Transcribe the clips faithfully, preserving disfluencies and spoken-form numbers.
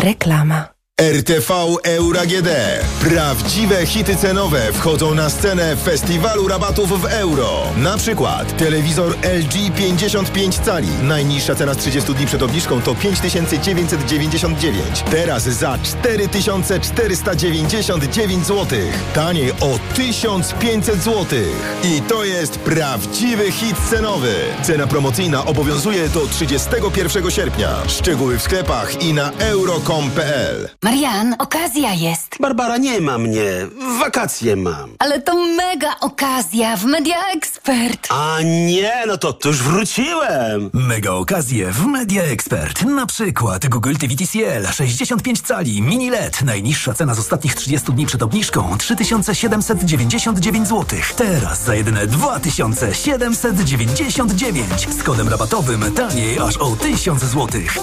Reklama. R T V Euro A G D. Prawdziwe hity cenowe wchodzą na scenę festiwalu rabatów w euro. Na przykład telewizor L G pięćdziesiąt pięć cali. Najniższa cena z trzydziestu dni przed obniżką to pięć tysięcy dziewięćset dziewięćdziesiąt dziewięć. Teraz za cztery tysiące czterysta dziewięćdziesiąt dziewięć złotych. Taniej o tysiąc pięćset złotych. I to jest prawdziwy hit cenowy. Cena promocyjna obowiązuje do trzydziestego pierwszego sierpnia. Szczegóły w sklepach i na euro kropka com kropka p l. Marian, okazja jest. Barbara, nie ma mnie. Wakacje mam. Ale to mega okazja w Media Expert. A nie, no to, to już wróciłem. Mega okazje w Media Expert. Na przykład Google T V T C L sześćdziesiąt pięć cali mini L E D. Najniższa cena z ostatnich trzydziestu dni przed obniżką trzy tysiące siedemset dziewięćdziesiąt dziewięć złotych. Teraz za jedyne dwa tysiące siedemset dziewięćdziesiąt dziewięć. Z kodem rabatowym taniej aż o tysiąc złotych.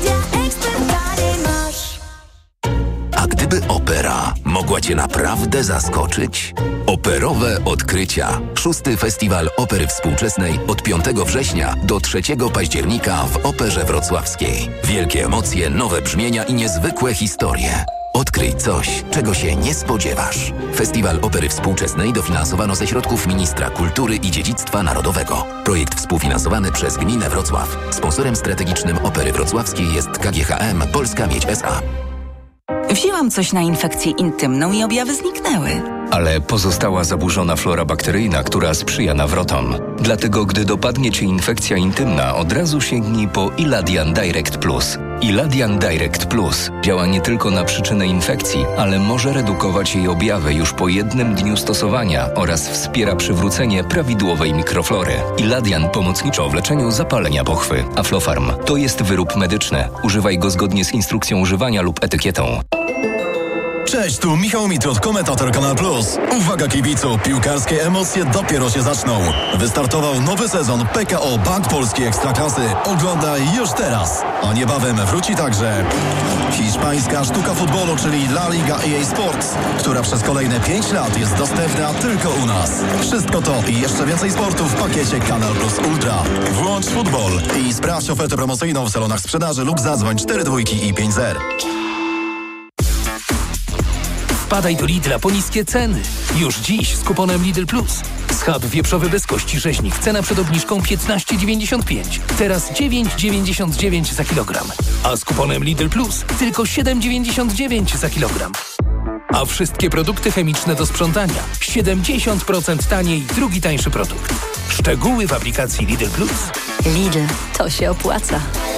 A gdyby opera mogła Cię naprawdę zaskoczyć? Operowe odkrycia. Szósty Festiwal Opery Współczesnej od piątego września do trzeciego października w Operze Wrocławskiej. Wielkie emocje, nowe brzmienia i niezwykłe historie. Odkryj coś, czego się nie spodziewasz. Festiwal Opery Współczesnej dofinansowano ze środków Ministra Kultury i Dziedzictwa Narodowego. Projekt współfinansowany przez Gminę Wrocław. Sponsorem strategicznym Opery Wrocławskiej jest K G H M Polska Miedź S A. Wzięłam coś na infekcję intymną i objawy zniknęły. Ale pozostała zaburzona flora bakteryjna, która sprzyja nawrotom. Dlatego, gdy dopadnie Cię infekcja intymna, od razu sięgnij po Iladian Direct Plus. Iladian Direct Plus działa nie tylko na przyczynę infekcji, ale może redukować jej objawy już po jednym dniu stosowania oraz wspiera przywrócenie prawidłowej mikroflory. Iladian pomocniczo w leczeniu zapalenia pochwy. Aflofarm to jest wyrób medyczny. Używaj go zgodnie z instrukcją używania lub etykietą. Cześć, tu Michał Mitrot, komentator Kanal Plus. Uwaga kibicu, piłkarskie emocje dopiero się zaczną. Wystartował nowy sezon P K O Bank Polskiej Ekstraklasy. Oglądaj już teraz. A niebawem wróci także hiszpańska sztuka futbolu, czyli La Liga E A Sports, która przez kolejne pięć lat jest dostępna tylko u nas. Wszystko to i jeszcze więcej sportu w pakiecie Kanal Plus Ultra. Włącz futbol i sprawdź ofertę promocyjną w salonach sprzedaży lub zadzwoń cztery dwójki i pięć zero. Wpadaj do Lidla po niskie ceny. Już dziś z kuponem Lidl Plus. Schab wieprzowy bez kości rzeźnik. Cena przed obniżką piętnaście dziewięćdziesiąt pięć. Teraz dziewięć dziewięćdziesiąt dziewięć za kilogram. A z kuponem Lidl Plus tylko siedem dziewięćdziesiąt dziewięć za kilogram. A wszystkie produkty chemiczne do sprzątania siedemdziesiąt procent taniej. Drugi tańszy produkt. Szczegóły w aplikacji Lidl Plus. Lidl, to się opłaca.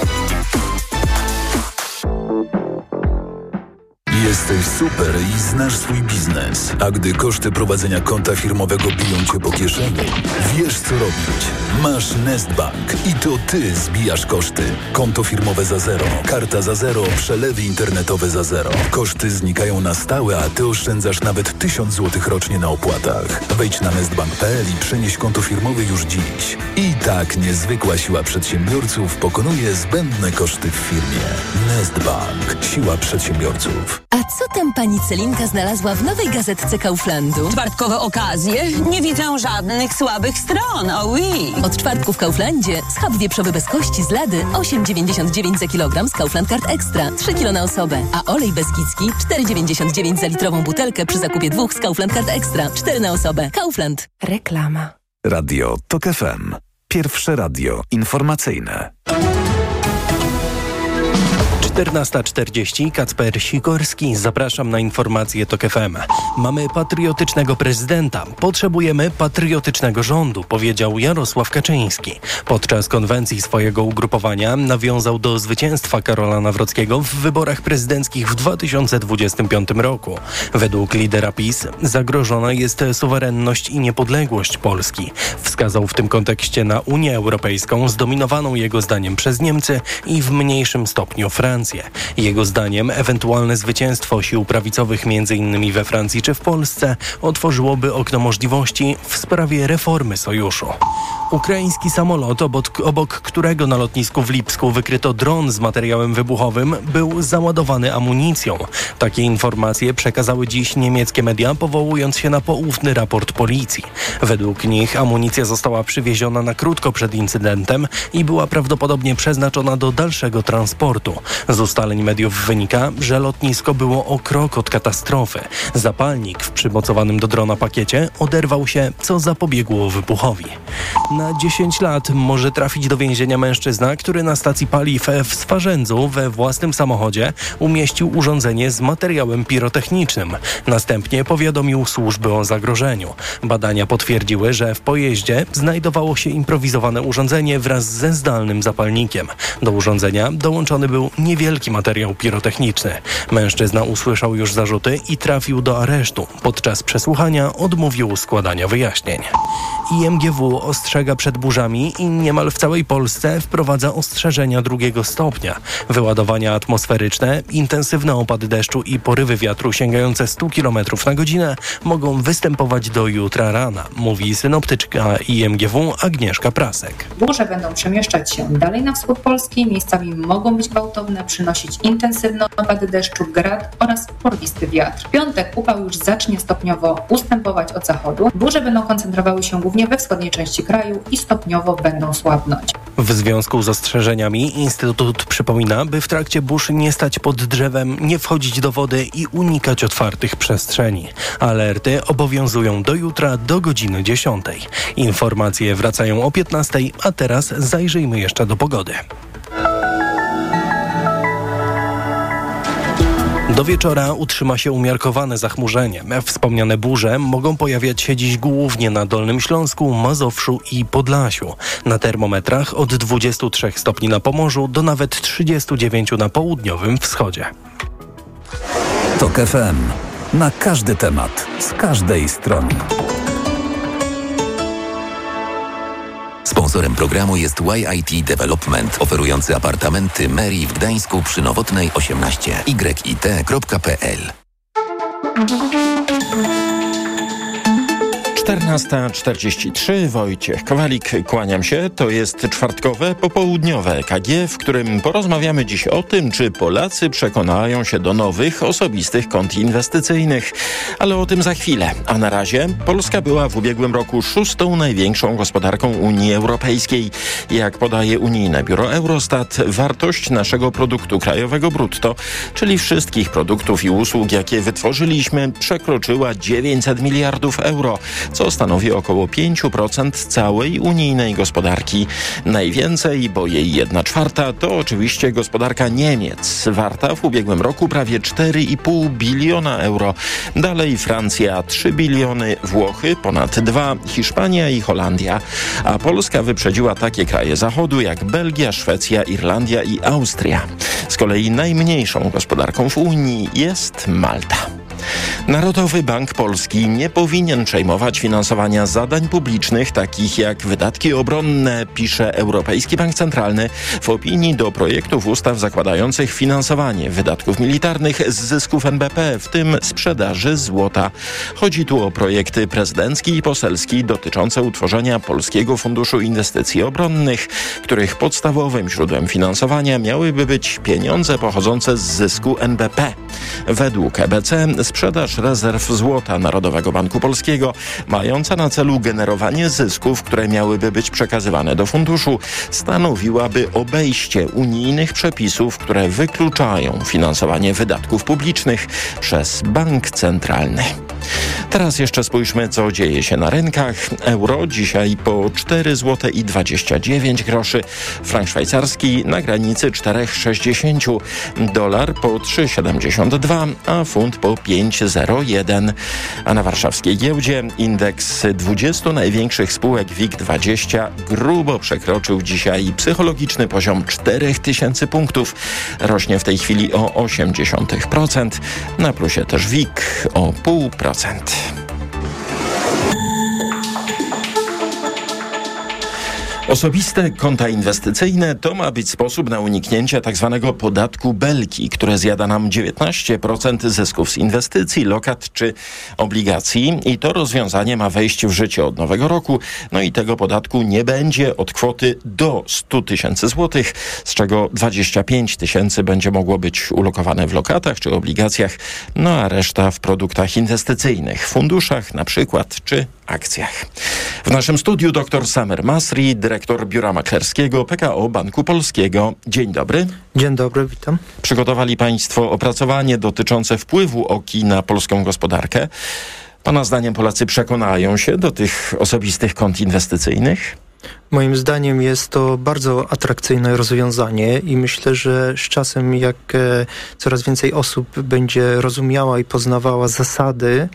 Jesteś super i znasz swój biznes. A gdy koszty prowadzenia konta firmowego biją Cię po kieszeni, wiesz co robić. Masz Nestbank i to Ty zbijasz koszty. Konto firmowe za zero, karta za zero, przelewy internetowe za zero. Koszty znikają na stałe, a Ty oszczędzasz nawet tysiąc złotych rocznie na opłatach. Wejdź na nestbank kropka p l i przenieś konto firmowe już dziś. I tak niezwykła siła przedsiębiorców pokonuje zbędne koszty w firmie. Nestbank. Siła przedsiębiorców. A co tam pani Celinka znalazła w nowej gazetce Kauflandu? Czwartkowe okazje? Nie widzę żadnych słabych stron, oh oui. Od czwartku w Kauflandzie schab wieprzowy bez kości z lady osiem dziewięćdziesiąt dziewięć za kilogram z Kaufland Card Extra, trzy kilo na osobę. A olej Beskidzki cztery dziewięćdziesiąt dziewięć za litrową butelkę przy zakupie dwóch z Kaufland Card Extra, cztery na osobę. Kaufland. Reklama. Radio TOK F M. Pierwsze radio informacyjne. czternasta czterdzieści, Kacper Sikorski. Zapraszam na informacje TOK F M. Mamy patriotycznego prezydenta. Potrzebujemy patriotycznego rządu, powiedział Jarosław Kaczyński. Podczas konwencji swojego ugrupowania nawiązał do zwycięstwa Karola Nawrockiego w wyborach prezydenckich w dwa tysiące dwudziestym piątym roku. Według lidera PiS zagrożona jest suwerenność i niepodległość Polski. Wskazał w tym kontekście na Unię Europejską, zdominowaną jego zdaniem przez Niemcy i w mniejszym stopniu Francję. Jego zdaniem ewentualne zwycięstwo sił prawicowych między innymi we Francji czy w Polsce otworzyłoby okno możliwości w sprawie reformy sojuszu. Ukraiński samolot, obok, obok którego na lotnisku w Lipsku wykryto dron z materiałem wybuchowym, był załadowany amunicją. Takie informacje przekazały dziś niemieckie media, powołując się na poufny raport policji. Według nich amunicja została przywieziona na krótko przed incydentem i była prawdopodobnie przeznaczona do dalszego transportu. Z ustaleń mediów wynika, że lotnisko było o krok od katastrofy. Zapalnik w przymocowanym do drona pakiecie oderwał się, co zapobiegło wybuchowi. Na dziesięć lat może trafić do więzienia mężczyzna, który na stacji paliw w Swarzędzu we własnym samochodzie umieścił urządzenie z materiałem pirotechnicznym. Następnie powiadomił służby o zagrożeniu. Badania potwierdziły, że w pojeździe znajdowało się improwizowane urządzenie wraz ze zdalnym zapalnikiem. Do urządzenia dołączony był niewielki materiał pirotechniczny. Mężczyzna usłyszał już zarzuty i trafił do aresztu. Podczas przesłuchania odmówił składania wyjaśnień. I M G W ostrzega przed burzami i niemal w całej Polsce wprowadza ostrzeżenia drugiego stopnia. Wyładowania atmosferyczne, intensywne opady deszczu i porywy wiatru sięgające sto kilometrów na godzinę mogą występować do jutra rana, mówi synoptyczka I M G W Agnieszka Prasek. Burze będą przemieszczać się dalej na wschód Polski, miejscami mogą być gwałtowne, przynosić intensywne opady deszczu, grad oraz porwisty wiatr. W piątek upał już zacznie stopniowo ustępować od zachodu. Burze będą koncentrowały się głównie we wschodniej części kraju i stopniowo będą słabnąć. W związku z ostrzeżeniami Instytut przypomina, by w trakcie burz nie stać pod drzewem, nie wchodzić do wody i unikać otwartych przestrzeni. Alerty obowiązują do jutra do godziny dziesiątej. Informacje wracają o piętnastej, a teraz zajrzyjmy jeszcze do pogody. Do wieczora utrzyma się umiarkowane zachmurzenie. Wspomniane burze mogą pojawiać się dziś głównie na Dolnym Śląsku, Mazowszu i Podlasiu. Na termometrach od dwudziestu trzech stopni na Pomorzu do nawet trzydziestu dziewięciu na południowym wschodzie. TOK F M. Na każdy temat, z każdej strony. Sponsorem programu jest Y I T Development, oferujący apartamenty Meri w Gdańsku przy Nowotnej osiemnaście. y i t kropka p l. czternasta czterdzieści trzy, Wojciech Kowalik, kłaniam się. To jest czwartkowe, popołudniowe E K G, w którym porozmawiamy dziś o tym, czy Polacy przekonają się do nowych, osobistych kont inwestycyjnych. Ale o tym za chwilę. A na razie Polska była w ubiegłym roku szóstą największą gospodarką Unii Europejskiej. Jak podaje unijne biuro Eurostat, wartość naszego produktu krajowego brutto, czyli wszystkich produktów i usług, jakie wytworzyliśmy, przekroczyła dziewięćset miliardów euro, co stanowi około pięć procent całej unijnej gospodarki. Najwięcej, bo jej jedna czwarta, to oczywiście gospodarka Niemiec, warta w ubiegłym roku prawie cztery i pół biliona euro. Dalej Francja trzy biliony, Włochy ponad dwa, Hiszpania i Holandia. A Polska wyprzedziła takie kraje Zachodu jak Belgia, Szwecja, Irlandia i Austria. Z kolei najmniejszą gospodarką w Unii jest Malta. Narodowy Bank Polski nie powinien przejmować finansowania zadań publicznych, takich jak wydatki obronne, pisze Europejski Bank Centralny w opinii do projektów ustaw zakładających finansowanie wydatków militarnych z zysków N B P, w tym sprzedaży złota. Chodzi tu o projekty prezydencki i poselski dotyczące utworzenia Polskiego Funduszu Inwestycji Obronnych, których podstawowym źródłem finansowania miałyby być pieniądze pochodzące z zysku N B P. Według E B C sprzedaż rezerw złota Narodowego Banku Polskiego, mająca na celu generowanie zysków, które miałyby być przekazywane do funduszu, stanowiłaby obejście unijnych przepisów, które wykluczają finansowanie wydatków publicznych przez bank centralny. Teraz jeszcze spójrzmy, co dzieje się na rynkach. Euro dzisiaj po cztery złote i dwadzieścia dziewięć groszy, frank szwajcarski na granicy cztery sześćdziesiąt, dolar po trzy siedemdziesiąt dwa, a funt po pięć zero jeden. A na warszawskiej giełdzie indeks dwudziestu największych spółek W I G dwadzieścia grubo przekroczył dzisiaj psychologiczny poziom cztery tysiące punktów. Rośnie w tej chwili o osiemdziesiąt procent. Na plusie też W I G o pół procent. Osobiste konta inwestycyjne to ma być sposób na uniknięcie tzw. podatku belki, które zjada nam dziewiętnaście procent zysków z inwestycji, lokat czy obligacji, i to rozwiązanie ma wejść w życie od nowego roku. No i tego podatku nie będzie od kwoty do stu tysięcy złotych, z czego dwadzieścia pięć tysięcy będzie mogło być ulokowane w lokatach czy obligacjach, no a reszta w produktach inwestycyjnych, funduszach na przykład czy akcjach. W naszym studiu dr Samer Masri, dyrektor Biura Maklerskiego P K O Banku Polskiego. Dzień dobry. Dzień dobry, witam. Przygotowali Państwo opracowanie dotyczące wpływu O K I na polską gospodarkę. Pana zdaniem Polacy przekonają się do tych osobistych kont inwestycyjnych? Moim zdaniem jest to bardzo atrakcyjne rozwiązanie i myślę, że z czasem, jak coraz więcej osób będzie rozumiała i poznawała zasady,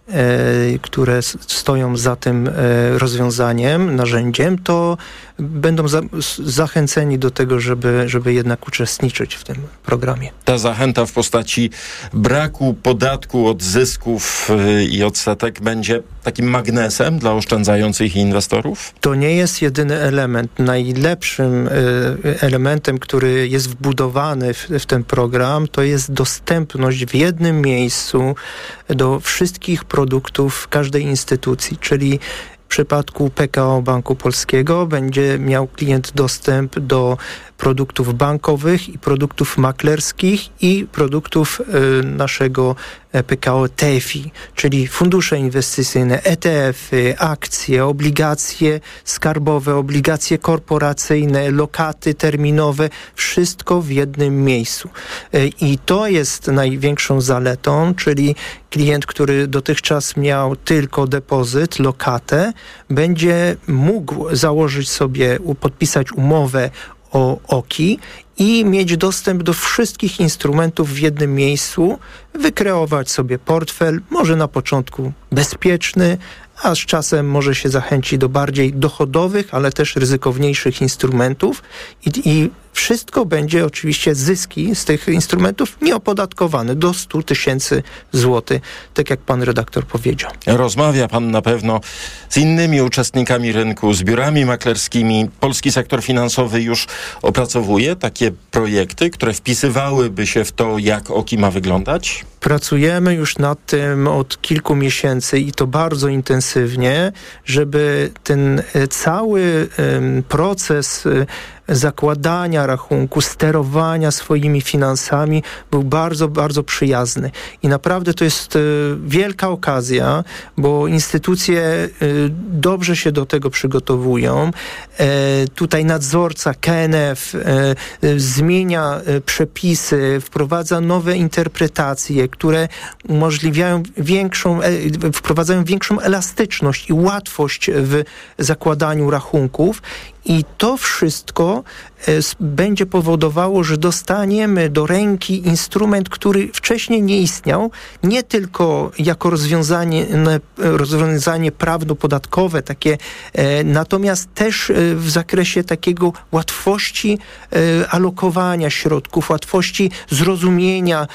które stoją za tym rozwiązaniem, narzędziem, to będą za, zachęceni do tego, żeby, żeby jednak uczestniczyć w tym programie. Ta zachęta w postaci braku podatku od zysków i odsetek będzie takim magnesem dla oszczędzających inwestorów? To nie jest jedyny element. Najlepszym elementem, który jest wbudowany w, w ten program, to jest dostępność w jednym miejscu do wszystkich produktów każdej instytucji, czyli w przypadku P K O Banku Polskiego będzie miał klient dostęp do produktów bankowych i produktów maklerskich i produktów y, naszego P K O T E F I, czyli fundusze inwestycyjne, E T F-y, akcje, obligacje skarbowe, obligacje korporacyjne, lokaty terminowe, wszystko w jednym miejscu. Y, I to jest największą zaletą, czyli klient, który dotychczas miał tylko depozyt, lokatę, będzie mógł założyć sobie, podpisać umowę o O K I i mieć dostęp do wszystkich instrumentów w jednym miejscu, wykreować sobie portfel, może na początku bezpieczny, a z czasem może się zachęcić do bardziej dochodowych, ale też ryzykowniejszych instrumentów i, i wszystko będzie oczywiście zyski z tych instrumentów nieopodatkowane do stu tysięcy złotych, tak jak pan redaktor powiedział. Rozmawia pan na pewno z innymi uczestnikami rynku, z biurami maklerskimi. Polski sektor finansowy już opracowuje takie projekty, które wpisywałyby się w to, jak O K I ma wyglądać? Pracujemy już nad tym od kilku miesięcy i to bardzo intensywnie, żeby ten cały um, proces um, zakładania rachunku, sterowania swoimi finansami był bardzo, bardzo przyjazny. I naprawdę to jest y, wielka okazja, bo instytucje y, dobrze się do tego przygotowują. Y, tutaj nadzorca K N F y, y, zmienia y, przepisy, wprowadza nowe interpretacje, które umożliwiają większą, y, wprowadzają większą elastyczność i łatwość w zakładaniu rachunków. I to wszystko będzie powodowało, że dostaniemy do ręki instrument, który wcześniej nie istniał, nie tylko jako rozwiązanie, rozwiązanie prawno-podatkowe, takie, natomiast też w zakresie takiego łatwości alokowania środków, łatwości zrozumienia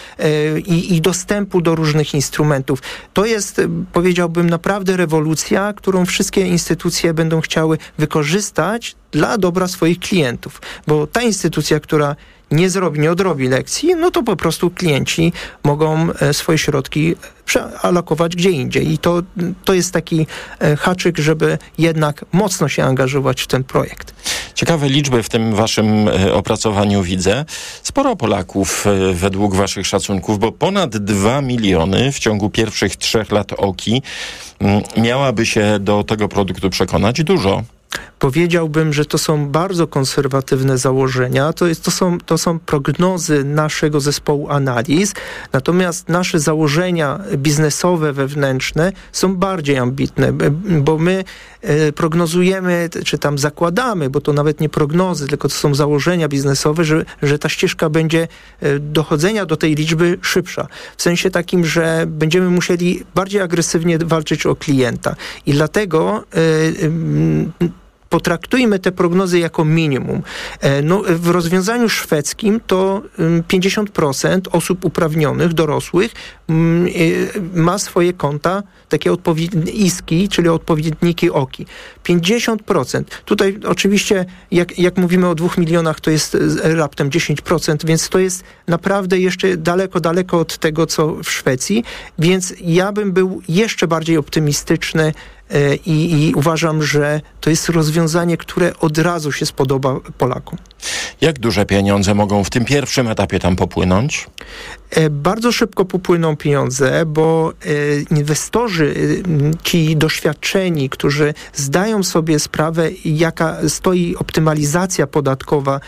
i, i dostępu do różnych instrumentów. To jest, powiedziałbym, naprawdę rewolucja, którą wszystkie instytucje będą chciały wykorzystać dla dobra swoich klientów. Bo ta instytucja, która nie zrobi, nie odrobi lekcji, no to po prostu klienci mogą swoje środki przealokować gdzie indziej. I to, to jest taki haczyk, żeby jednak mocno się angażować w ten projekt. Ciekawe liczby w tym waszym opracowaniu widzę. Sporo Polaków według waszych szacunków, bo ponad dwa miliony w ciągu pierwszych trzech lat O K I miałaby się do tego produktu przekonać. Dużo. Powiedziałbym, że to są bardzo konserwatywne założenia, to, jest, to, są, to są prognozy naszego zespołu analiz, natomiast nasze założenia biznesowe, wewnętrzne są bardziej ambitne, bo my e, prognozujemy, czy tam zakładamy, bo to nawet nie prognozy, tylko to są założenia biznesowe, że, że ta ścieżka będzie e, dochodzenia do tej liczby szybsza. W sensie takim, że będziemy musieli bardziej agresywnie walczyć o klienta i dlatego e, e, potraktujmy te prognozy jako minimum. No, w rozwiązaniu szwedzkim to pięćdziesiąt procent osób uprawnionych, dorosłych, ma swoje konta, takie odpowiednie iski, czyli odpowiedniki O K I. pięćdziesiąt procent. Tutaj oczywiście, jak, jak mówimy o dwóch milionach, to jest raptem dziesięć procent, więc to jest naprawdę jeszcze daleko, daleko od tego, co w Szwecji. Więc ja bym był jeszcze bardziej optymistyczny I, i uważam, że to jest rozwiązanie, które od razu się spodoba Polakom. Jak duże pieniądze mogą w tym pierwszym etapie tam popłynąć? Bardzo szybko popłyną pieniądze, bo inwestorzy, ci doświadczeni, którzy zdają sobie sprawę, jaka stoi optymalizacja podatkowa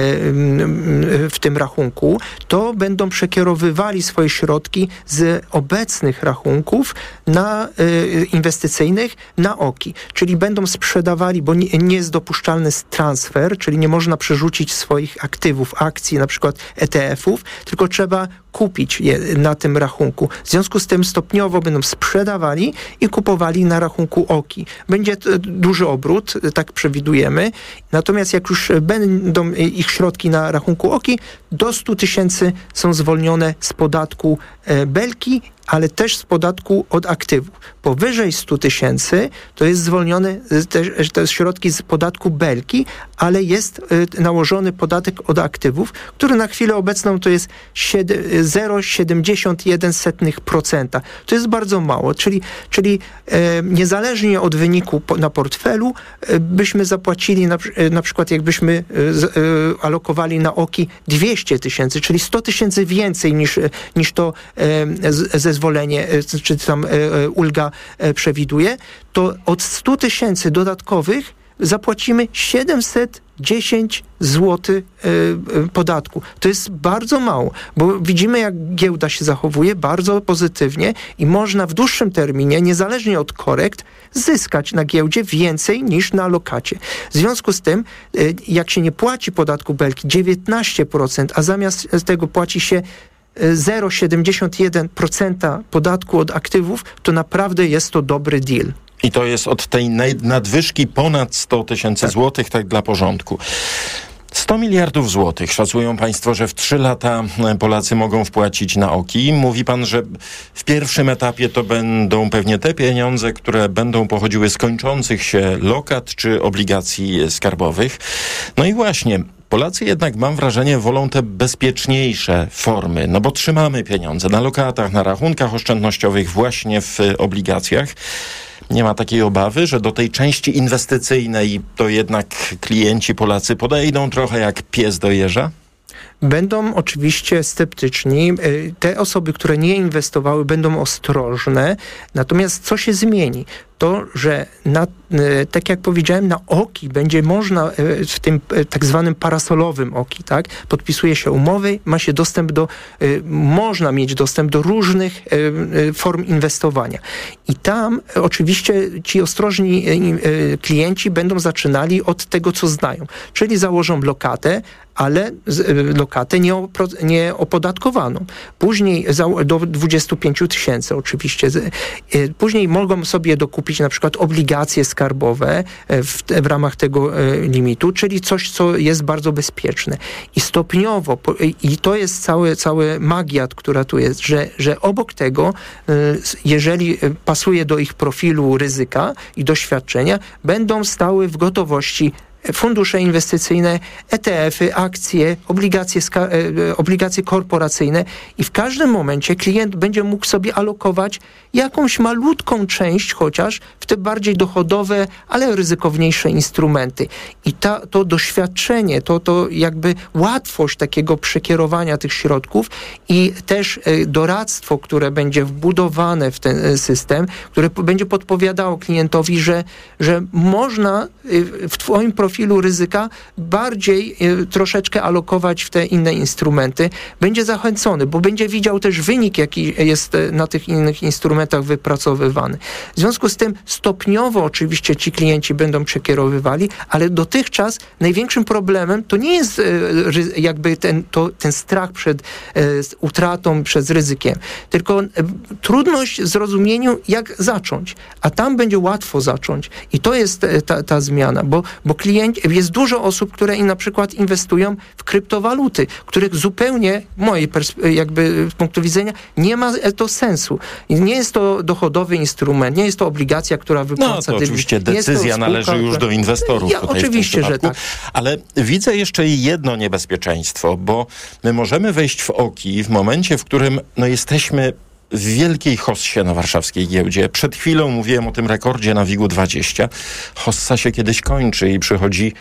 w tym rachunku, to będą przekierowywali swoje środki z obecnych rachunków na inwestycyjnych na O K I. Czyli będą sprzedawali, bo nie, nie jest dopuszczalny transfer, czyli nie można przerzucić swoich aktywów, akcji, na przykład E T F-ów, tylko trzeba kupić je na tym rachunku. W związku z tym stopniowo będą sprzedawali i kupowali na rachunku O K I. Będzie duży obrót, tak przewidujemy. Natomiast jak już będą ich środki na rachunku O K I, do stu tysięcy są zwolnione z podatku Belki, ale też z podatku od aktywów. Powyżej stu tysięcy to jest zwolnione te, te środki z podatku Belki, ale jest y, nałożony podatek od aktywów, który na chwilę obecną to jest zero przecinek siedemdziesiąt jeden procent. To jest bardzo mało, czyli, czyli e, niezależnie od wyniku po, na portfelu e, byśmy zapłacili na, e, na przykład jakbyśmy e, z, e, alokowali na O K I dwieście tysięcy, czyli sto tysięcy więcej niż, niż to e, z, zezwolenie, e, czy tam e, ulga e, przewiduje, to od stu tysięcy dodatkowych zapłacimy siedemset dziesięć złotych y, y, podatku. To jest bardzo mało, bo widzimy, jak giełda się zachowuje bardzo pozytywnie i można w dłuższym terminie, niezależnie od korekt, zyskać na giełdzie więcej niż na alokacie. W związku z tym, y, jak się nie płaci podatku Belki dziewiętnaście procent, a zamiast tego płaci się zero przecinek siedemdziesiąt jeden procent podatku od aktywów, to naprawdę jest to dobry deal. I to jest od tej nadwyżki ponad sto tysięcy tak. złotych, tak dla porządku. sto miliardów złotych szacują państwo, że w trzy lata Polacy mogą wpłacić na O K I. Mówi pan, że w pierwszym etapie to będą pewnie te pieniądze, które będą pochodziły z kończących się lokat czy obligacji skarbowych. No i właśnie, Polacy jednak, mam wrażenie, wolą te bezpieczniejsze formy, no bo trzymamy pieniądze na lokatach, na rachunkach oszczędnościowych, właśnie w obligacjach. Nie ma takiej obawy, że do tej części inwestycyjnej to jednak klienci Polacy podejdą trochę jak pies do jeża? Będą oczywiście sceptyczni. Te osoby, które nie inwestowały, będą ostrożne. Natomiast co się zmieni? To, że na, tak jak powiedziałem, na O K I będzie można w tym tak zwanym parasolowym O K I, tak? Podpisuje się umowy, ma się dostęp do, można mieć dostęp do różnych form inwestowania. I tam oczywiście ci ostrożni klienci będą zaczynali od tego, co znają. Czyli założą lokatę, ale lokatę nieopodatkowaną. Później do dwudziestu pięciu tysięcy oczywiście. Później mogą sobie dokupić na przykład obligacje skarbowe w, w ramach tego e, limitu, czyli coś, co jest bardzo bezpieczne. I stopniowo, po, i to jest cały, cały magia, która tu jest, że, że obok tego, e, jeżeli pasuje do ich profilu ryzyka i doświadczenia, będą stały w gotowości fundusze inwestycyjne, E T F-y, akcje, obligacje, ska- obligacje korporacyjne i w każdym momencie klient będzie mógł sobie alokować jakąś malutką część chociaż w te bardziej dochodowe, ale ryzykowniejsze instrumenty. I ta, to doświadczenie, to, to jakby łatwość takiego przekierowania tych środków i też doradztwo, które będzie wbudowane w ten system, które będzie podpowiadało klientowi, że, że można w twoim profilu ryzyka bardziej y, troszeczkę alokować w te inne instrumenty, będzie zachęcony, bo będzie widział też wynik, jaki jest na tych innych instrumentach wypracowywany. W związku z tym stopniowo oczywiście ci klienci będą przekierowywali, ale dotychczas największym problemem to nie jest y, jakby ten, to, ten strach przed y, utratą, przed ryzykiem, tylko y, trudność w zrozumieniu, jak zacząć. A tam będzie łatwo zacząć. I to jest y, ta, ta zmiana, bo, bo klient jest dużo osób, które na przykład inwestują w kryptowaluty, których zupełnie, mojej persp- jakby z punktu widzenia, nie ma to sensu. Nie jest to dochodowy instrument, nie jest to obligacja, która wypłaca No to dywi- oczywiście decyzja należy już do inwestorów. Ja, oczywiście, że tak. Ale widzę jeszcze jedno niebezpieczeństwo, bo my możemy wejść w O K I w momencie, w którym no, jesteśmy w wielkiej hossie na warszawskiej giełdzie. Przed chwilą mówiłem o tym rekordzie na WIG-u dwadzieścia. Hossa się kiedyś kończy i przychodzi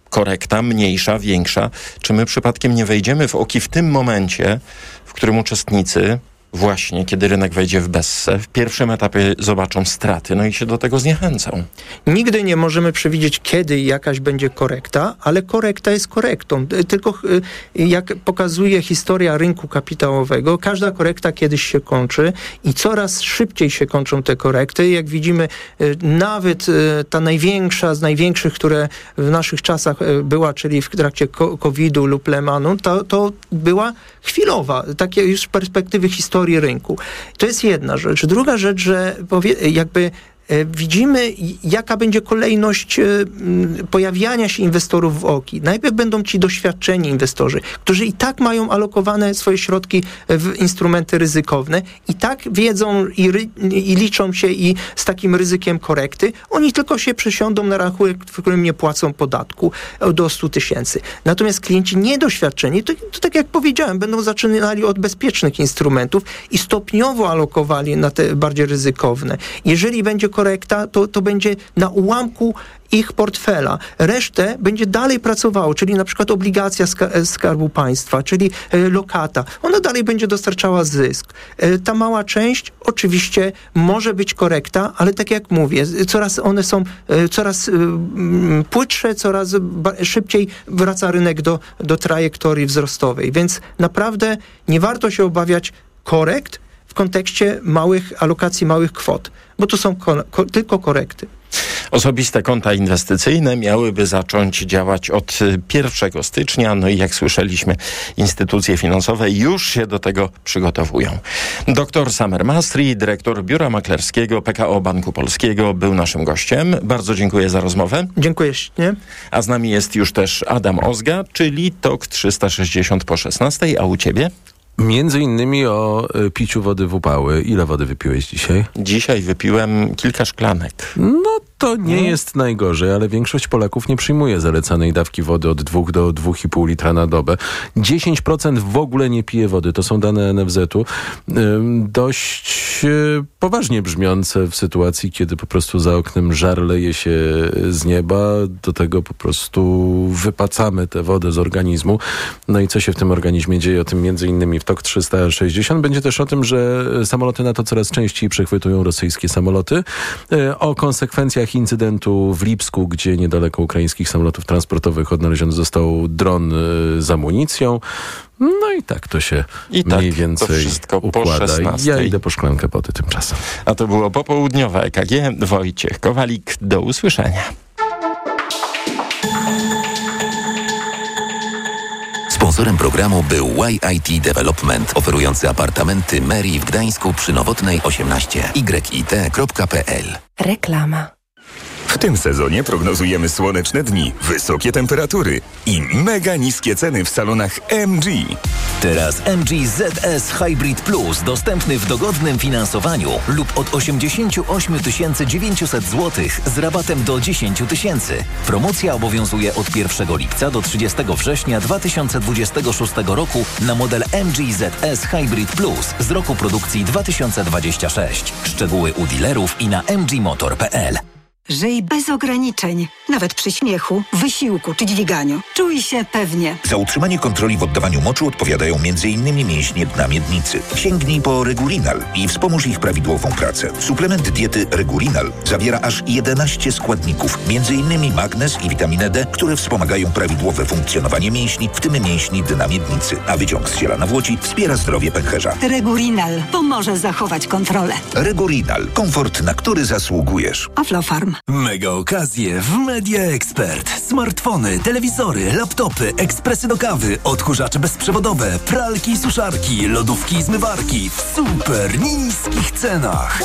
korekta, mniejsza, większa. Czy my przypadkiem nie wejdziemy w oki w tym momencie, w którym uczestnicy właśnie, kiedy rynek wejdzie w bessę, w pierwszym etapie zobaczą straty, no i się do tego zniechęcą. Nigdy nie możemy przewidzieć, kiedy jakaś będzie korekta, ale korekta jest korektą. Tylko jak pokazuje historia rynku kapitałowego, każda korekta kiedyś się kończy i coraz szybciej się kończą te korekty. Jak widzimy, nawet ta największa z największych, które w naszych czasach była, czyli w trakcie kowida lub Lehmanu, to, to była chwilowa, takie już z perspektywy historii rynku. To jest jedna rzecz. Druga rzecz, że powie, jakby widzimy, jaka będzie kolejność pojawiania się inwestorów w oki. Najpierw będą ci doświadczeni inwestorzy, którzy i tak mają alokowane swoje środki w instrumenty ryzykowne, i tak wiedzą i, ry, i liczą się i z takim ryzykiem korekty. Oni tylko się przesiądą na rachunek, w którym nie płacą podatku do stu tysięcy. Natomiast klienci niedoświadczeni, to, to tak jak powiedziałem, będą zaczynali od bezpiecznych instrumentów i stopniowo alokowali na te bardziej ryzykowne. Jeżeli będzie korekta, to, to będzie na ułamku ich portfela. Resztę będzie dalej pracowało, czyli na przykład obligacja ska- Skarbu Państwa, czyli e, lokata. Ona dalej będzie dostarczała zysk. E, ta mała część oczywiście może być korekta, ale tak jak mówię, coraz one są e, coraz e, płytsze, coraz ba- szybciej wraca rynek do, do trajektorii wzrostowej. Więc naprawdę nie warto się obawiać korekt w kontekście małych alokacji, małych kwot, bo to są ko- ko- tylko korekty. Osobiste konta inwestycyjne miałyby zacząć działać od pierwszego stycznia, no i jak słyszeliśmy, instytucje finansowe już się do tego przygotowują. Doktor Samer Masri, dyrektor Biura Maklerskiego P K O Banku Polskiego, był naszym gościem. Bardzo dziękuję za rozmowę. Dziękuję ślicznie. A z nami jest już też Adam Ozga, czyli T O K trzysta sześćdziesiąt po szesnastej, a u ciebie? Między innymi o y, piciu wody w upały. Ile wody wypiłeś dzisiaj? Dzisiaj wypiłem kilka szklanek. No to nie hmm. jest najgorzej, ale większość Polaków nie przyjmuje zalecanej dawki wody od dwóch do dwóch i pół litra na dobę. dziesięć procent w ogóle nie pije wody. To są dane N F Z-u. Y, dość y, poważnie brzmiące w sytuacji, kiedy po prostu za oknem żar leje się z nieba. Do tego po prostu wypacamy tę wodę z organizmu. No i co się w tym organizmie dzieje? O tym między innymi w T O K trzysta sześćdziesiąt. Będzie też o tym, że samoloty NATO coraz częściej przechwytują rosyjskie samoloty. O konsekwencjach incydentu w Lipsku, gdzie niedaleko ukraińskich samolotów transportowych odnaleziony został dron z amunicją. No i tak to się I mniej tak, więcej to wszystko układa. Po szesnastej. Ja idę po szklankę wody tymczasem. A to było popołudniowe E K G. Wojciech Kowalik. Do usłyszenia. Sponsorem programu był Y I T Development, oferujący apartamenty Mary w Gdańsku przy Nowotnej osiemnaście. y i t kropka p l. Reklama. W tym sezonie prognozujemy słoneczne dni, wysokie temperatury i mega niskie ceny w salonach M G. Teraz M G Z S Hybrid Plus dostępny w dogodnym finansowaniu lub od osiemdziesiąt osiem tysięcy dziewięćset złotych z rabatem do dziesięć tysięcy. Promocja obowiązuje od pierwszego lipca do trzydziestego września dwa tysiące dwudziestego szóstego roku na model M G Z S Hybrid Plus z roku produkcji dwa tysiące dwudziestego szóstego. Szczegóły u dealerów i na m g motor kropka p l. Żyj bez ograniczeń, nawet przy śmiechu, wysiłku czy dźwiganiu. Czuj się pewnie. Za utrzymanie kontroli w oddawaniu moczu odpowiadają m.in. mięśnie dna miednicy. Sięgnij po Regulinal i wspomóż ich prawidłową pracę. Suplement diety Regulinal zawiera aż jedenaście składników, m.in. magnez i witaminę D, które wspomagają prawidłowe funkcjonowanie mięśni, w tym mięśni dna miednicy. A wyciąg z ziela nawłoci wspiera zdrowie pęcherza. Regulinal pomoże zachować kontrolę. Regulinal. Komfort, na który zasługujesz. Aflofarm. Mega okazje w Media Expert. Smartfony, telewizory, laptopy, ekspresy do kawy, odkurzacze bezprzewodowe, pralki i suszarki, lodówki i zmywarki w super niskich cenach.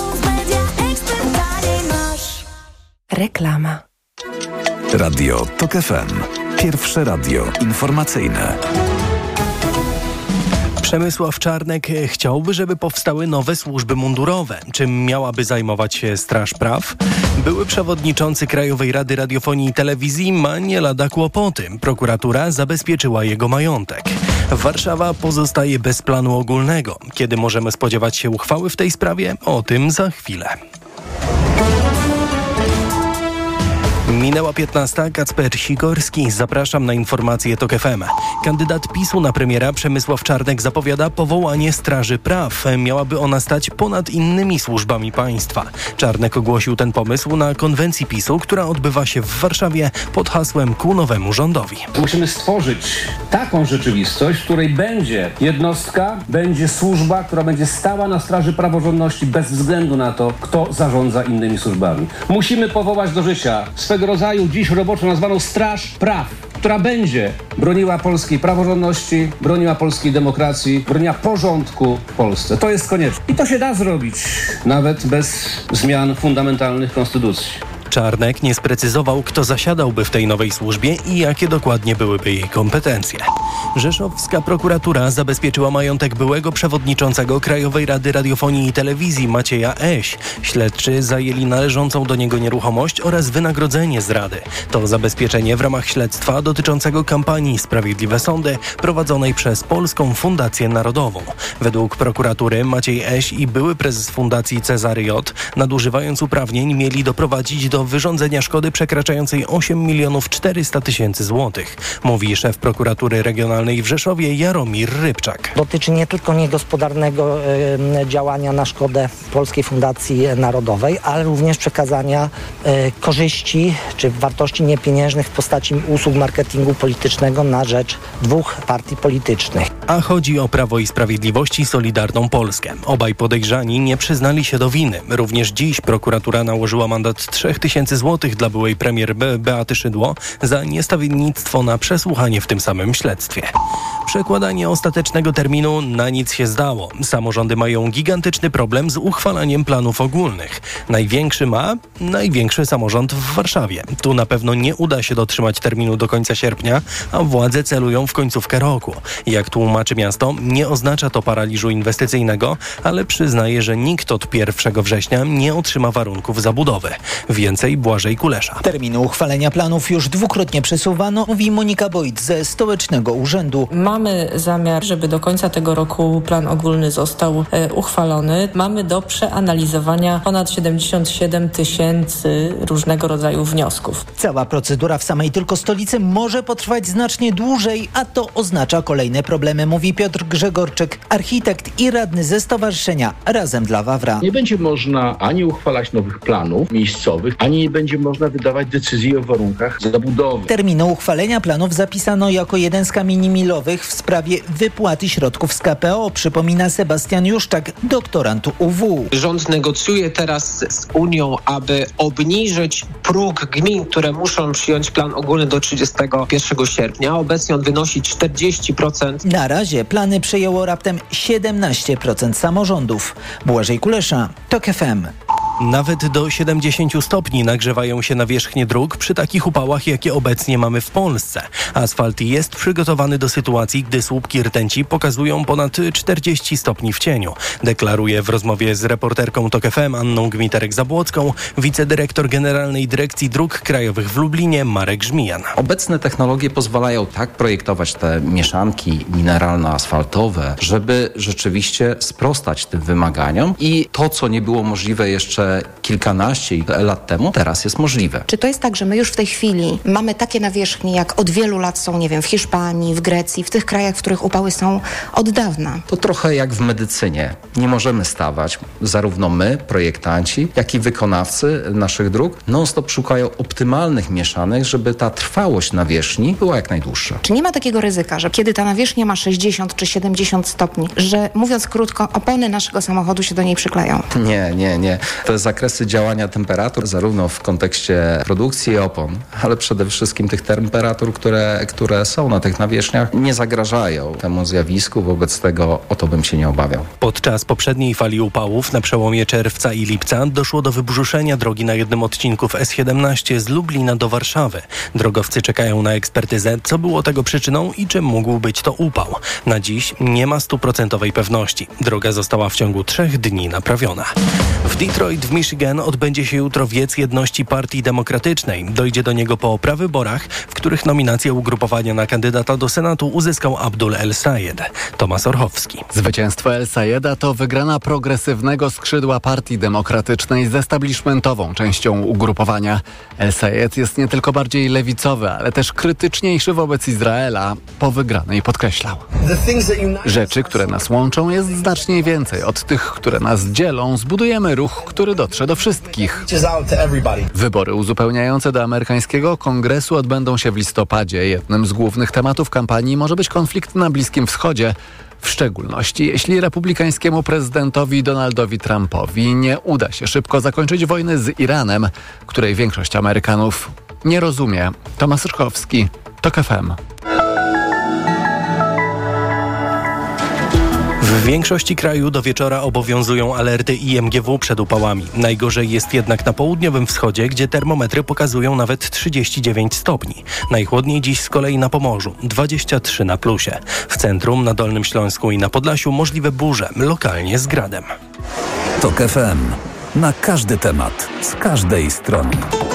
Reklama. Radio Tok F M. Pierwsze radio informacyjne. Przemysław Czarnek chciałby, żeby powstały nowe służby mundurowe. Czym miałaby zajmować się Straż Praw? Były przewodniczący Krajowej Rady Radiofonii i Telewizji ma nie lada kłopoty. Prokuratura zabezpieczyła jego majątek. Warszawa pozostaje bez planu ogólnego. Kiedy możemy spodziewać się uchwały w tej sprawie? O tym za chwilę. Minęła piętnasta. Kacper Sikorski. Zapraszam na informacje TOK F M. Kandydat PiSu na premiera Przemysław Czarnek zapowiada powołanie Straży Praw. Miałaby ona stać ponad innymi służbami państwa. Czarnek ogłosił ten pomysł na konwencji PiSu, która odbywa się w Warszawie pod hasłem ku nowemu rządowi. Musimy stworzyć taką rzeczywistość, w której będzie jednostka, będzie służba, która będzie stała na straży praworządności bez względu na to, kto zarządza innymi służbami. Musimy powołać do życia swego rodzaju dziś roboczo nazwaną Straż Praw, która będzie broniła polskiej praworządności, broniła polskiej demokracji, broniła porządku w Polsce. To jest konieczne. I to się da zrobić nawet bez zmian fundamentalnych konstytucji. Czarnek nie sprecyzował, kto zasiadałby w tej nowej służbie i jakie dokładnie byłyby jej kompetencje. Rzeszowska prokuratura zabezpieczyła majątek byłego przewodniczącego Krajowej Rady Radiofonii i Telewizji Macieja Eś. Śledczy zajęli należącą do niego nieruchomość oraz wynagrodzenie z Rady. To zabezpieczenie w ramach śledztwa dotyczącego kampanii Sprawiedliwe Sądy prowadzonej przez Polską Fundację Narodową. Według prokuratury Maciej Eś i były prezes Fundacji Cezary J., nadużywając uprawnień, mieli doprowadzić do wyrządzenia szkody przekraczającej osiem milionów czterysta tysięcy złotych, mówi szef prokuratury regionalnej w Rzeszowie Jaromir Rybczak. Dotyczy nie tylko niegospodarnego y, działania na szkodę Polskiej Fundacji Narodowej, ale również przekazania y, korzyści czy wartości niepieniężnych w postaci usług marketingu politycznego na rzecz dwóch partii politycznych. A chodzi o Prawo i Sprawiedliwość i Solidarną Polskę. Obaj podejrzani nie przyznali się do winy. Również dziś prokuratura nałożyła mandat trzech tysięcy złotych dla byłej premier Be- Beaty Szydło za niestawiennictwo na przesłuchanie w tym samym śledztwie. Przekładanie ostatecznego terminu na nic się zdało. Samorządy mają gigantyczny problem z uchwalaniem planów ogólnych. Największy ma największy samorząd w Warszawie. Tu na pewno nie uda się dotrzymać terminu do końca sierpnia, a władze celują w końcówkę roku. Jak tłumaczy miasto, nie oznacza to paraliżu inwestycyjnego, ale przyznaje, że nikt od pierwszego września nie otrzyma warunków zabudowy. Więcej Błażej Kulesza. Terminu uchwalenia planów już dwukrotnie przesuwano, mówi Monika Bojt ze Stołecznego Urzędu. Mamy zamiar, żeby do końca tego roku plan ogólny został e, uchwalony. Mamy do przeanalizowania ponad siedemdziesiąt siedem tysięcy różnego rodzaju wniosków. Cała procedura w samej tylko stolicy może potrwać znacznie dłużej, a to oznacza kolejne problemy, mówi Piotr Grzegorczyk, architekt i radny ze Stowarzyszenia Razem dla Wawra. Nie będzie można ani uchwalać nowych planów miejscowych, ani nie będzie można wydawać decyzji o warunkach zabudowy. Terminu uchwalenia planów zapisano jako jeden z kamieni milowych w sprawie wypłaty środków z K P O, przypomina Sebastian Juszczak, doktorant U W. Rząd negocjuje teraz z Unią, aby obniżyć próg gmin, które muszą przyjąć plan ogólny do trzydziestego pierwszego sierpnia. Obecnie on wynosi czterdzieści procent. Na razie plany przejęło raptem siedemnaście procent samorządów. Błażej Kulesza, TOK F M. Nawet do siedemdziesięciu stopni nagrzewają się nawierzchnie dróg przy takich upałach, jakie obecnie mamy w Polsce. Asfalt jest przygotowany do sytuacji, gdy słupki rtęci pokazują ponad czterdzieści stopni w cieniu. Deklaruje w rozmowie z reporterką TOK F M Anną Gmiterek-Zabłocką wicedyrektor Generalnej Dyrekcji Dróg Krajowych w Lublinie Marek Żmijan. Obecne technologie pozwalają tak projektować te mieszanki mineralno-asfaltowe, żeby rzeczywiście sprostać tym wymaganiom i to, co nie było możliwe jeszcze kilkanaście lat temu, teraz jest możliwe. Czy to jest tak, że my już w tej chwili mamy takie nawierzchnie, jak od wielu lat są, nie wiem, w Hiszpanii, w Grecji, w tych krajach, w których upały są od dawna? To trochę jak w medycynie. Nie możemy stawać, zarówno my, projektanci, jak i wykonawcy naszych dróg, non-stop szukają optymalnych mieszanek, żeby ta trwałość nawierzchni była jak najdłuższa. Czy nie ma takiego ryzyka, że kiedy ta nawierzchnia ma sześćdziesiąt czy siedemdziesiąt stopni, że mówiąc krótko, opony naszego samochodu się do niej przykleją? Nie, nie, nie. Te zakresy działania temperatur, zarówno w kontekście produkcji opon, ale przede wszystkim tych temperatur, które, które są na tych nawierzchniach, nie zagrażają temu zjawisku. Wobec tego o to bym się nie obawiał. Podczas poprzedniej fali upałów na przełomie czerwca i lipca doszło do wybrzuszenia drogi na jednym odcinku S siedemnaście z Lublina do Warszawy. Drogowcy czekają na ekspertyzę, co było tego przyczyną i czym mógł być to upał. Na dziś nie ma stuprocentowej pewności. Droga została w ciągu trzech dni naprawiona. W Detroit State w Michigan odbędzie się jutro wiec jedności Partii Demokratycznej. Dojdzie do niego po prawyborach, w których nominację ugrupowania na kandydata do Senatu uzyskał Abdul El-Sayed. Tomasz Orchowski. Zwycięstwo El-Sayeda to wygrana progresywnego skrzydła Partii Demokratycznej z establishmentową częścią ugrupowania. El-Sayed jest nie tylko bardziej lewicowy, ale też krytyczniejszy wobec Izraela. Po wygranej podkreślał: rzeczy, które nas łączą, jest znacznie więcej od tych, które nas dzielą. Zbudujemy ruch, który dotrze do wszystkich. Wybory uzupełniające do amerykańskiego kongresu odbędą się w listopadzie. Jednym z głównych tematów kampanii może być konflikt na Bliskim Wschodzie. W szczególności jeśli republikańskiemu prezydentowi Donaldowi Trumpowi nie uda się szybko zakończyć wojny z Iranem, której większość Amerykanów nie rozumie. Tomasz Rkowski, TOK F M. W większości kraju do wieczora obowiązują alerty I M G W przed upałami. Najgorzej jest jednak na południowym wschodzie, gdzie termometry pokazują nawet trzydzieści dziewięć stopni. Najchłodniej dziś z kolei na Pomorzu, dwadzieścia trzy na plusie. W centrum, na Dolnym Śląsku i na Podlasiu możliwe burze, lokalnie z gradem. TOK F M. Na każdy temat, z każdej strony.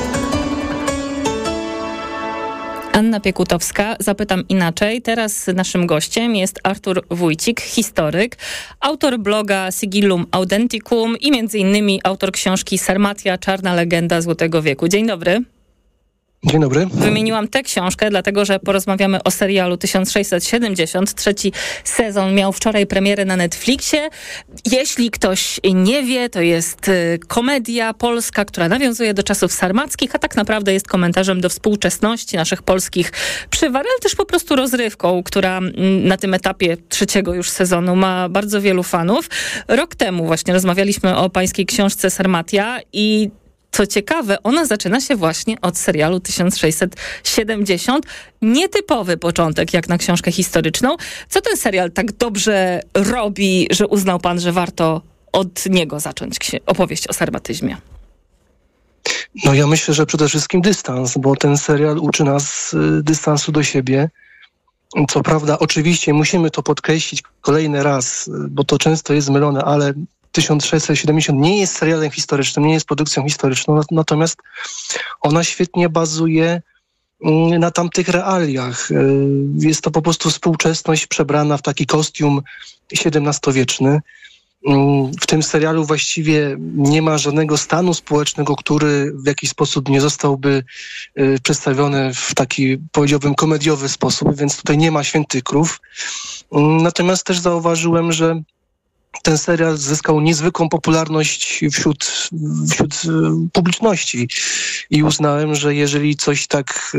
Anna Piekutowska. Zapytam inaczej. Teraz naszym gościem jest Artur Wójcik, historyk, autor bloga Sigillum Authenticum i między innymi autor książki Sarmatia, czarna legenda Złotego Wieku. Dzień dobry. Dzień dobry. Wymieniłam tę książkę, dlatego że porozmawiamy o serialu tysiąc sześćset siedemdziesiąt. Trzeci sezon miał wczoraj premierę na Netflixie. Jeśli ktoś nie wie, to jest komedia polska, która nawiązuje do czasów sarmackich, a tak naprawdę jest komentarzem do współczesności naszych polskich przywar, ale też po prostu rozrywką, która na tym etapie trzeciego już sezonu ma bardzo wielu fanów. Rok temu właśnie rozmawialiśmy o pańskiej książce Sarmatia i co ciekawe, ona zaczyna się właśnie od serialu tysiąc sześćset siedemdziesiąt. Nietypowy początek, jak na książkę historyczną. Co ten serial tak dobrze robi, że uznał pan, że warto od niego zacząć opowieść o sarmatyzmie? No ja myślę, że przede wszystkim dystans, bo ten serial uczy nas dystansu do siebie. Co prawda, oczywiście musimy to podkreślić kolejny raz, bo to często jest mylone, ale tysiąc sześćset siedemdziesiąt nie jest serialem historycznym, nie jest produkcją historyczną, natomiast ona świetnie bazuje na tamtych realiach. Jest to po prostu współczesność przebrana w taki kostium siedemnastowieczny. W tym serialu właściwie nie ma żadnego stanu społecznego, który w jakiś sposób nie zostałby przedstawiony w taki, powiedziałbym, komediowy sposób, więc tutaj nie ma świętych krów. Natomiast też zauważyłem, że ten serial zyskał niezwykłą popularność wśród, wśród publiczności i uznałem, że jeżeli coś tak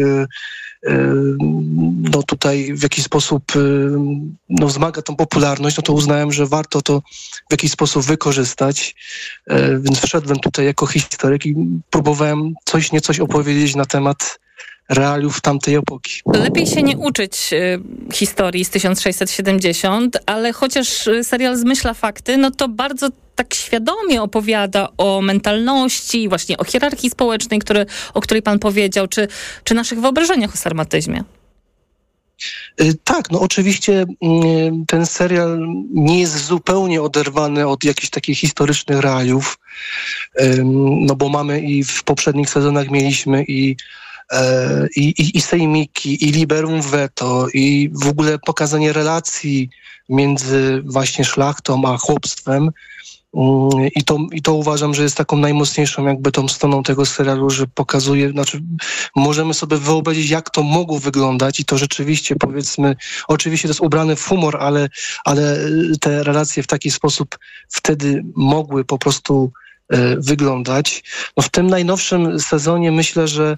no tutaj w jakiś sposób no wzmaga tą popularność, no to uznałem, że warto to w jakiś sposób wykorzystać, więc wszedłem tutaj jako historyk i próbowałem coś nie coś opowiedzieć na temat realiów tamtej epoki. Lepiej się nie uczyć y, historii z tysiąc sześćset siedemdziesiąt, ale chociaż serial zmyśla fakty, no to bardzo tak świadomie opowiada o mentalności, właśnie o hierarchii społecznej, który, o której pan powiedział, czy, czy naszych wyobrażeniach o sarmatyzmie. Y, tak, no oczywiście y, ten serial nie jest zupełnie oderwany od jakichś takich historycznych realiów, y, no bo mamy i w poprzednich sezonach mieliśmy i I, i, i sejmiki, i liberum veto, i w ogóle pokazanie relacji między właśnie szlachtą a chłopstwem. I to, I to uważam, że jest taką najmocniejszą jakby tą stroną tego serialu, że pokazuje, znaczy możemy sobie wyobrazić, jak to mogło wyglądać i to rzeczywiście, powiedzmy, oczywiście to jest ubrane w humor, ale, ale te relacje w taki sposób wtedy mogły po prostu e, wyglądać. No w tym najnowszym sezonie myślę, że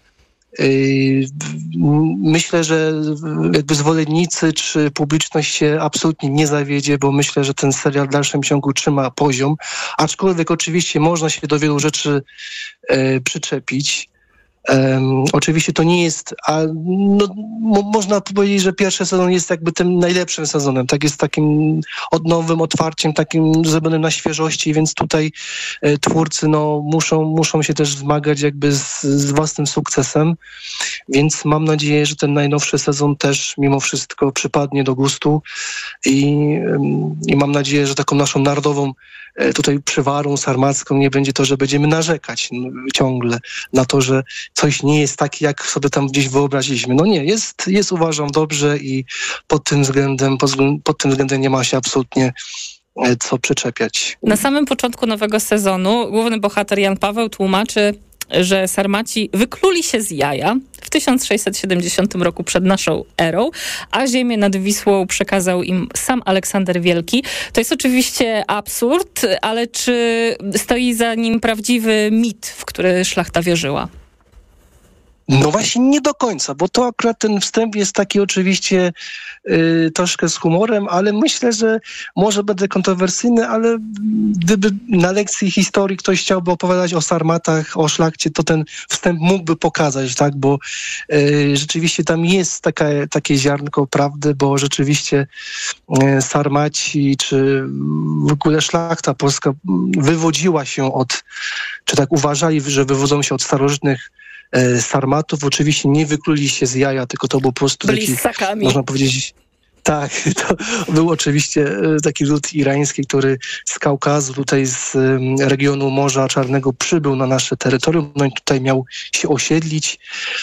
Myślę, że jakby zwolennicy czy publiczność się absolutnie nie zawiedzie, bo myślę, że ten serial w dalszym ciągu trzyma poziom, aczkolwiek oczywiście można się do wielu rzeczy e, przyczepić. Um, oczywiście to nie jest, a no, mo, można powiedzieć, że pierwszy sezon jest jakby tym najlepszym sezonem, tak, jest takim odnowym otwarciem, takim zrobionym na świeżości, więc tutaj e, twórcy no, muszą, muszą się też zmagać jakby z, z własnym sukcesem. więc mam nadzieję, że ten najnowszy sezon też mimo wszystko przypadnie do gustu i, i mam nadzieję, że taką naszą narodową tutaj przywarą sarmacką nie będzie to, że będziemy narzekać ciągle na to, że coś nie jest takie, jak sobie tam gdzieś wyobraziliśmy. No nie, jest, jest uważam dobrze i pod tym względem, pod, pod tym względem nie ma się absolutnie co przyczepiać. Na samym początku nowego sezonu główny bohater Jan Paweł tłumaczy, że Sarmaci wykluli się z jaja w tysiąc sześćset siedemdziesiątym roku przed naszą erą, a ziemię nad Wisłą przekazał im sam Aleksander Wielki. To jest oczywiście absurd, ale czy stoi za nim prawdziwy mit, w który szlachta wierzyła? No właśnie nie do końca, bo to akurat ten wstęp jest taki oczywiście y, troszkę z humorem, ale myślę, że może będę kontrowersyjny, ale gdyby na lekcji historii ktoś chciałby opowiadać o sarmatach, o szlachcie, to ten wstęp mógłby pokazać, tak, bo y, rzeczywiście tam jest taka, takie ziarnko prawdy, bo rzeczywiście y, sarmaci, czy w ogóle szlachta polska wywodziła się od, czy tak uważali, że wywodzą się od starożytnych Sarmatów. Oczywiście nie wykluli się z jaja, tylko to był po prostu Byli taki, ssakami. można powiedzieć, tak, to był oczywiście taki lud irański, który z Kaukazu, tutaj z regionu Morza Czarnego przybył na nasze terytorium, no i tutaj miał się osiedlić.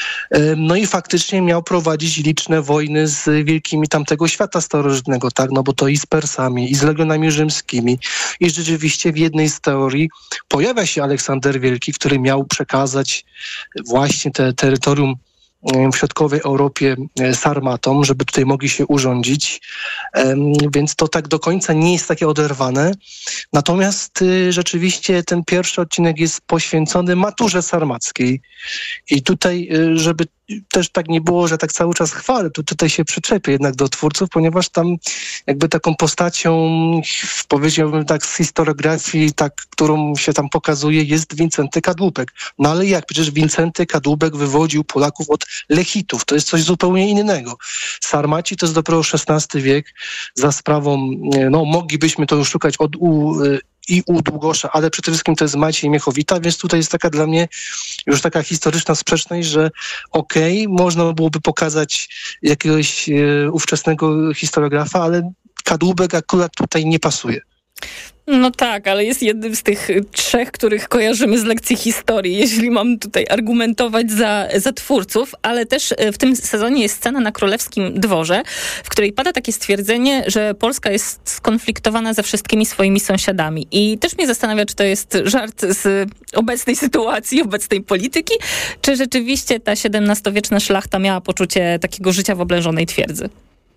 No i faktycznie miał prowadzić liczne wojny z wielkimi tamtego świata starożytnego, tak, no bo to i z Persami, i z legionami rzymskimi. I rzeczywiście w jednej z teorii pojawia się Aleksander Wielki, który miał przekazać właśnie te terytorium w środkowej Europie Sarmatom, żeby tutaj mogli się urządzić, więc to tak do końca nie jest takie oderwane. Natomiast rzeczywiście ten pierwszy odcinek jest poświęcony maturze sarmackiej i tutaj, żeby też tak nie było, że tak cały czas chwalę, to tutaj się przyczepię jednak do twórców, ponieważ tam jakby taką postacią, powiedziałbym tak z historiografii, tak, którą się tam pokazuje, jest Wincenty Kadłubek. No ale jak? Przecież Wincenty Kadłubek wywodził Polaków od Lechitów. To jest coś zupełnie innego. Sarmaci to jest dopiero szesnasty wiek za sprawą, no moglibyśmy to już szukać od u i u Długosza, ale przede wszystkim to jest Maciej Miechowita, więc tutaj jest taka dla mnie już taka historyczna sprzeczność, że okej, okay, można byłoby pokazać jakiegoś e, ówczesnego historiografa, ale Kadłubek akurat tutaj nie pasuje. No tak, ale jest jednym z tych trzech, których kojarzymy z lekcji historii, jeśli mam tutaj argumentować za, za twórców, ale też w tym sezonie jest scena na królewskim dworze, w której pada takie stwierdzenie, że Polska jest skonfliktowana ze wszystkimi swoimi sąsiadami. I też mnie zastanawia, czy to jest żart z obecnej sytuacji, obecnej polityki, czy rzeczywiście ta siedemnastowieczna szlachta miała poczucie takiego życia w oblężonej twierdzy.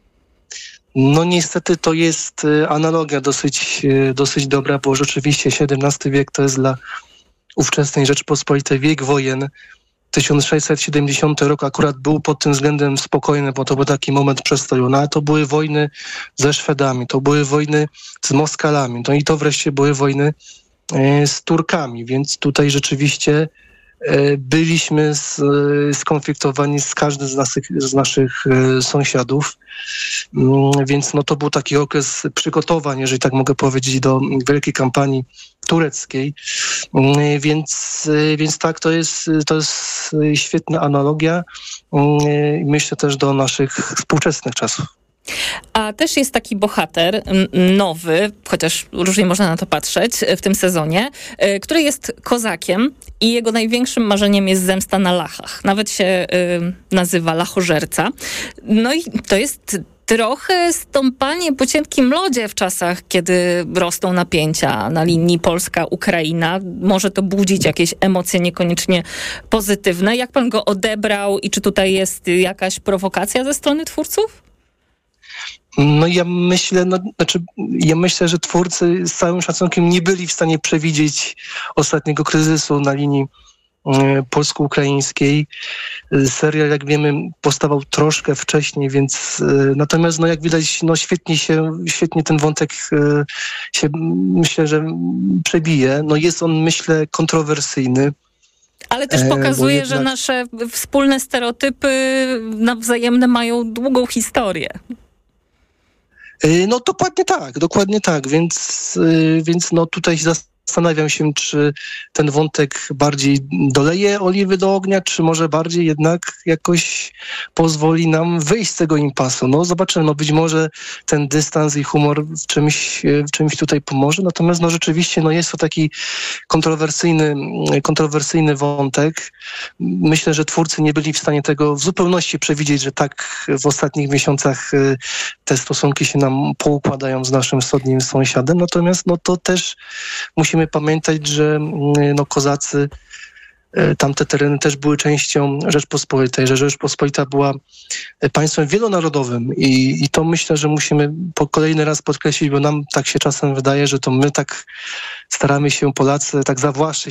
No niestety to jest analogia dosyć, dosyć dobra, bo rzeczywiście siedemnasty wiek to jest dla ówczesnej Rzeczypospolitej wiek wojen. tysiąc sześćset siedemdziesiąty rok akurat był pod tym względem spokojny, bo to był taki moment przestoju. No ale to były wojny ze Szwedami, to były wojny z Moskalami, no i to wreszcie były wojny z Turkami, więc tutaj rzeczywiście byliśmy z, skonfliktowani z każdym z naszych, z naszych sąsiadów, więc no to był taki okres przygotowań, jeżeli tak mogę powiedzieć, do wielkiej kampanii tureckiej, więc, więc tak, to jest, to jest świetna analogia i myślę też do naszych współczesnych czasów. A też jest taki bohater nowy, chociaż różnie można na to patrzeć w tym sezonie, który jest kozakiem i jego największym marzeniem jest zemsta na Lachach. Nawet się y, nazywa Lachożerca. No i to jest trochę stąpanie po cienkim lodzie w czasach, kiedy rosną napięcia na linii Polska-Ukraina. Może to budzić jakieś emocje niekoniecznie pozytywne. Jak pan go odebrał i czy tutaj jest jakaś prowokacja ze strony twórców? No ja myślę, no, znaczy ja myślę, że twórcy z całym szacunkiem nie byli w stanie przewidzieć ostatniego kryzysu na linii y, polsko-ukraińskiej. Serial, jak wiemy, powstawał troszkę wcześniej, więc y, natomiast no jak widać, no świetnie się, świetnie ten wątek y, się, myślę, że przebije. No jest on, myślę, kontrowersyjny. Ale też pokazuje, jednak, że nasze wspólne stereotypy nawzajemne mają długą historię. No dokładnie tak, dokładnie tak, więc, więc no tutaj Zastanawiam się, czy ten wątek bardziej doleje oliwy do ognia, czy może bardziej jednak jakoś pozwoli nam wyjść z tego impasu. No zobaczymy, no być może ten dystans i humor w czymś, w czymś tutaj pomoże, natomiast no rzeczywiście no jest to taki kontrowersyjny, kontrowersyjny wątek. Myślę, że twórcy nie byli w stanie tego w zupełności przewidzieć, że tak w ostatnich miesiącach te stosunki się nam poukładają z naszym wschodnim sąsiadem, natomiast no to też musimy pamiętać, że no, kozacy, tamte tereny też były częścią Rzeczpospolitej, że Rzeczpospolita była państwem wielonarodowym i, i to myślę, że musimy po kolejny raz podkreślić, bo nam tak się czasem wydaje, że to my tak staramy się, Polacy, tak zawłaszczyć